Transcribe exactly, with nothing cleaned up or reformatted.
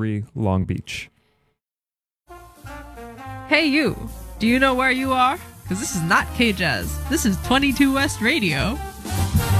three Long Beach. Hey you, do you know where you are? Because this is not K-Jazz. This is twenty-two West Radio.